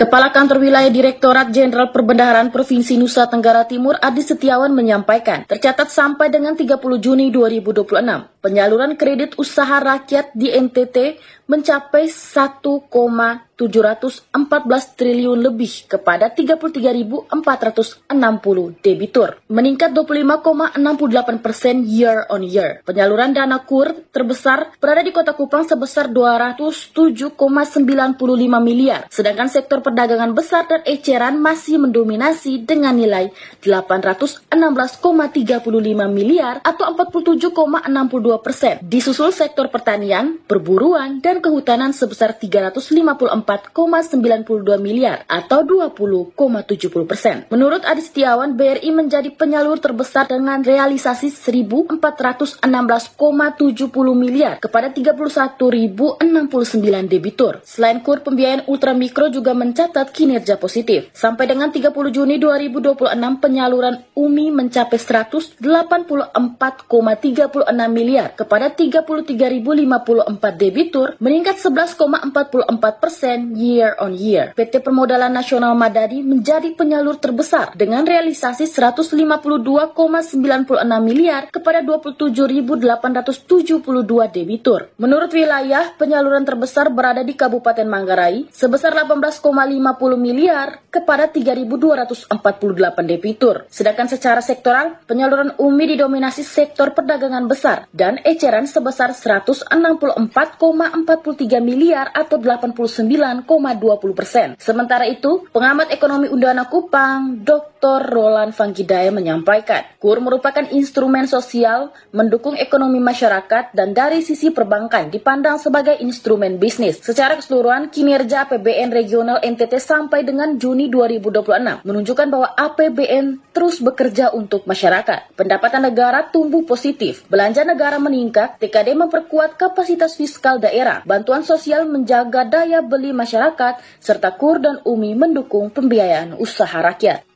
Kepala Kantor Wilayah Direktorat Jenderal Perbendaharaan Provinsi Nusa Tenggara Timur Adi Setiawan menyampaikan, tercatat sampai dengan 30 Juni 2026, penyaluran kredit usaha rakyat di NTT mencapai 1,714 triliun lebih kepada 33.460 debitur, meningkat 25,68% year on year. Penyaluran dana KUR terbesar berada di Kota Kupang sebesar 207,95 miliar, sedangkan sektor perdagangan besar dan eceran masih mendominasi dengan nilai 816,35 miliar atau 47,62%. Disusul sektor pertanian, perburuan, dan kehutanan sebesar 354,92 miliar atau 20,70%. Menurut Adi Setiawan, BRI menjadi penyalur terbesar dengan realisasi 1.416,70 miliar kepada 31.069 debitur. Selain KUR, pembiayaan ultramikro juga mencatat kinerja positif. Sampai dengan 30 Juni 2026, penyaluran UMI mencapai 184,36 miliar kepada 33.054 debitur, meningkat 11,44% year on year. PT Permodalan Nasional Madani menjadi penyalur terbesar dengan realisasi 152,96 miliar kepada 27.872 debitur. Menurut wilayah, penyaluran terbesar berada di Kabupaten Manggarai sebesar 18,50 miliar kepada 3.248 debitur. Sedangkan secara sektoral, penyaluran UMI didominasi sektor perdagangan besar dan eceran sebesar 164,43 miliar atau 89,20%. Sementara itu, pengamat ekonomi Undana Kupang, Dr. Roland Vanggidaya menyampaikan, KUR merupakan instrumen sosial mendukung ekonomi masyarakat dan dari sisi perbankan dipandang sebagai instrumen bisnis. Secara keseluruhan, kinerja APBN regional NTT sampai dengan Juni 2026 menunjukkan bahwa APBN terus bekerja untuk masyarakat. Pendapatan negara tumbuh positif, belanja negara meningkat, TKD memperkuat kapasitas fiskal daerah, bantuan sosial menjaga daya beli masyarakat, serta KUR dan UMI mendukung pembiayaan usaha rakyat.